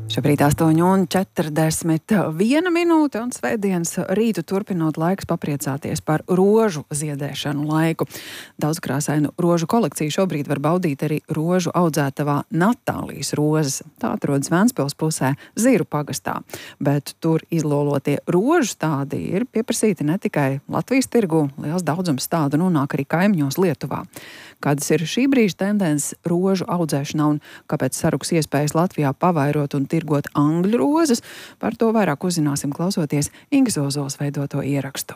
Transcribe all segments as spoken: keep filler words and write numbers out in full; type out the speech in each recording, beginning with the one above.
Šobrīd astoņi un četrdesmit viena minūte un svētdienas rītu turpinot laiks papriecāties par rožu ziedēšanu laiku. Daudzkrāsainu rožu kolekciju šobrīd var baudīt arī rožu audzētavā Natālijas rozes. Tā atrodas Ventspils pusē Ziru pagastā, bet tur izlolotie rožu stādi ir pieprasīti ne tikai Latvijas tirgu, liels daudzums stādu nonāk arī kaimiņos Lietuvā. Kādas ir šī brīža tendences rožu audzēšanā un kāpēc saruks iespējas Latvijā pavairot un tirgot angļu rozes, par to vairāk uzzināsim klausoties Ingas Ozolas veidoto ierakstu.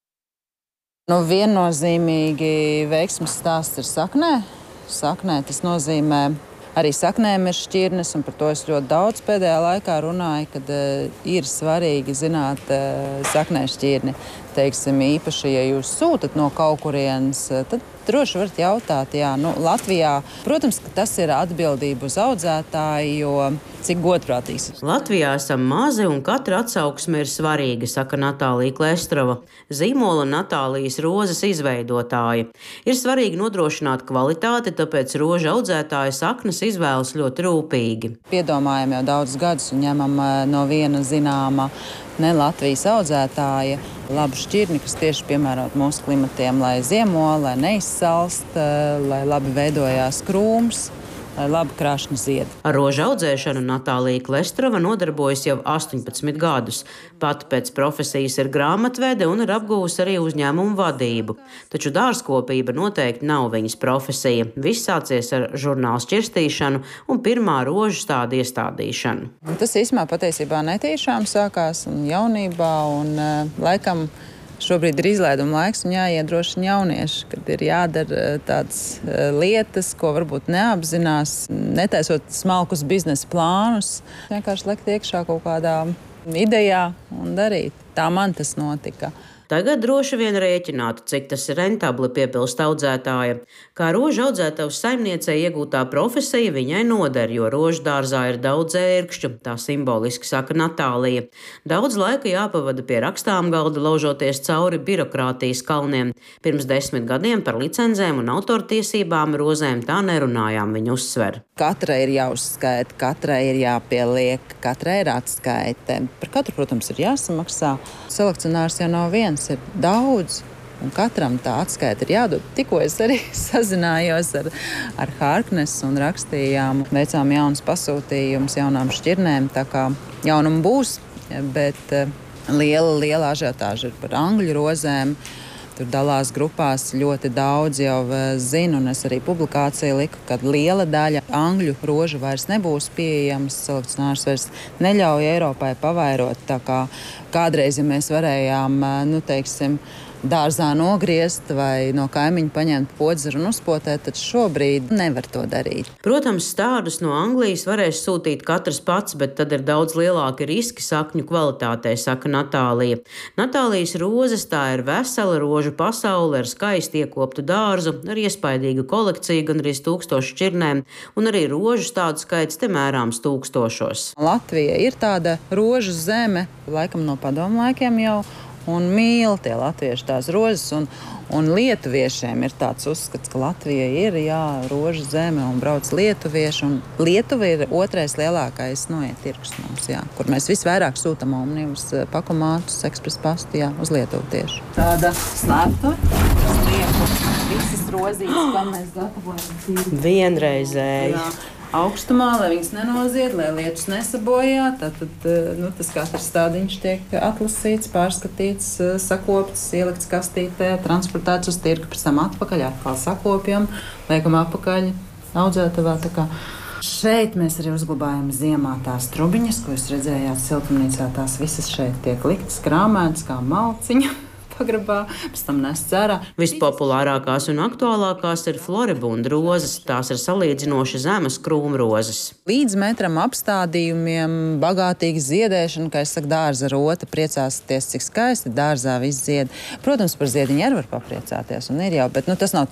Nu, viennozīmīgi veiksmes stāsts ir saknē. Saknē tas nozīmē, arī saknēm ir šķirnes, un par to es ļoti daudz pēdējā laikā runāju, kad uh, ir svarīgi zināt uh, saknē šķirni. Teiksim, īpaši, ja jūs sūtat no kaut kurienes, tad droši varat jautāt, jā, nu, Latvijā, protams, ka tas ir atbildība uz audzētāju, jo cik godprātīgs. Latvijā esam mazi un katra atsauksme ir svarīga, saka Natālija Klestrova, zīmola Natālijas rozes izveidotāja. Ir svarīgi nodrošināt kvalitāti, tāpēc rožu audzētāja saknes izvēlas ļoti rūpīgi. Piedomājam jau daudzus gadus un ņemam no viena zināma ne Latvijas audzētāja labu šķirni, kas tieši piemērot mūsu klimatiem, lai ziemo, lai neizsalst, lai labi veidojās krūms, lai labi krāšņi zied. Ar rožu audzēšanu Natālija Klestrova nodarbojas jau astoņpadsmit gadus. Pat pēc profesijas ir grāmatvede un ir apguvusi arī uzņēmumu vadību. Taču dārzkopība noteikti nav viņas profesija. Viss sācies ar žurnālu šķirstīšanu un pirmā rožu stāda iestādīšanu. Tas īsumā patiesībā netīšām sākās jaunībā un uh, laikam šobrīd ir izlaiduma laiks un jāiedrošina jaunieši, kad ir jādara tādas lietas, ko varbūt neapzinās, netaisot smalkus biznesa plānus. Vienkārši likt iekšā kaut kādā idejā un darīt. Tā man tas notika. Tagad droši vien rēķinātu, cik tas ir rentabli, piepilst audzētāja. Kā rožu audzētavas saimniecei iegūtā profesija viņai noder, jo rožu dārzā ir daudz ērkšķu, tā simboliski saka Natālija. Daudz laika jāpavada pie rakstām galda, laužoties cauri birokrātijas kalniem. Pirms desmit gadiem par licencēm un autortiesībām rozēm tā nerunājām, viņa uzsver. Katrai ir jāuzskaita, katrai ir jāpieliek, katrai ir atskaite. Par katru, protams, ir jāsamaksā. Selekcionārs jau nav viens. Ir daudz, un katram tā atskaita ir jādod. Tikko es arī sazinājos ar, ar Harknesu un rakstījām, veicām jaunas pasūtījumus jaunām šķirnēm, tā kā jaunumi būs, bet liela, liela ažiotāža ir par angļu rozēm. Tur dalās grupās ļoti daudz jau zinu, un es arī publikāciju liku, kad liela daļa angļu rožu vairs nebūs pieejams. Selekcionārs vairs neļauj Eiropai pavairot, tā kā kādreiz, ja mēs varējām, nu, teiksim, dārzā nogriezt vai no kaimiņa paņemt podzaru un uzpotēt, tad šobrīd nevar to darīt. Protams, stādus no Anglijas varēs sūtīt katrs pats, bet tad ir daudz lielāki riski sakņu kvalitātei, saka Natālija. Natālijas rozes tā ir vesela rožu pasaule ar skaisti iekoptu dārzu, ar iespaidīgu kolekciju, gan arī tūkstošu šķirnēm, un arī rožu stādu skaits te mērāms tūkstošos. Latvija ir tāda rožu zeme, laikam no padomu laikiem jau, un mīl tie latvieši tās rozes, un, un lietuviešiem ir tāds uzskats, ka Latvija ir, jā, rožu zeme un brauc lietuvieši, un Lietuva ir otrais lielākais noiet tirgus mums, jā, kur mēs visvairāk sūtam omnibus pakomātus, ekspres pastu, jā, uz Lietuvu tieši. Tāda slēpta, kas lieku visas rozītes, kā mēs gatavojam. Vienreizēji. Augstumā, lai viņas nenozied, lai lietus nesabojā. Tad, nu, tas katrs stādiņš tiek atlasīts, pārskatīts, sakopts, ielikts kastītē, transportēts uz tirgu, pēc tam atpakaļ, atkal sakopjam, liekam apakaļ audzētavā. Tā kā šeit mēs arī uzglabājam ziemā tās trubiņas, ko jūs redzējāt siltumnīcā. Tās visas šeit tiek liktas, krāmētas kā malciņa pagrabā, pēc tam nes cerā. Vispopulārākās un aktuālākās ir floribunda rozes, tās ir salīdzinoši zemes krūmrozes. Līdz metram apstādījumiem, bagātīga ziedēšana, kā es saku, dārza rota, priecāsties, cik skaisti dārzā viss zied. Protams, par ziediņu arī var papriecāties, un ir jau, bet nu, tas nav